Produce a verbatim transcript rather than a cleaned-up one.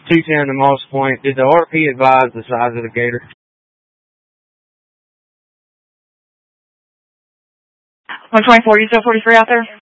two ten to Moss Point. Did the R P advise the size of the gator? one twenty-four, you still forty-three out there?